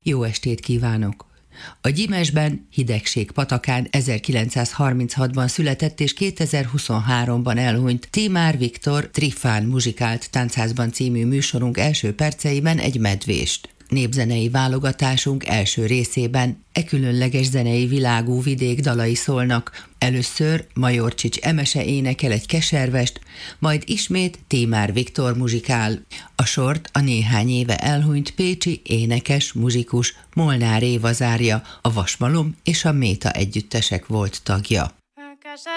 Jó estét kívánok! A Gyimesben, Hidegség patakán 1936-ban született és 2023-ban elhunyt Tímár Viktor Trifán muzsikált Táncházban című műsorunk első perceiben egy medvést. Népzenei válogatásunk első részében különleges zenei világú vidék dalai szólnak. Először Majorcsics Emese énekel egy keservest, majd ismét Tímár Viktor muzsikál. A sort a néhány éve elhunyt pécsi énekes, muzsikus Molnár Éva zárja, a Vasmalom és a Méta együttesek volt tagja.